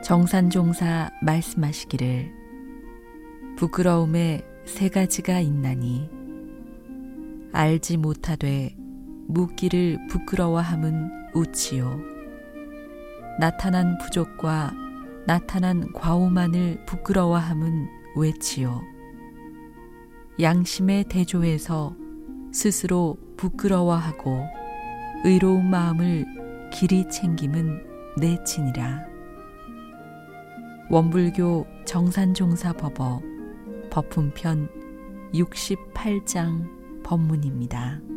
정산종사 말씀하시기를 부끄러움에 세 가지가 있나니 알지 못하되 묻기를 부끄러워함은 우치요 나타난 부족과 나타난 과오만을 부끄러워함은 외치요 양심의 대조에서 스스로 부끄러워하고 의로운 마음을 길이 챙김은 내치니라. 원불교 정산종사법어 법품편 68장 법문입니다.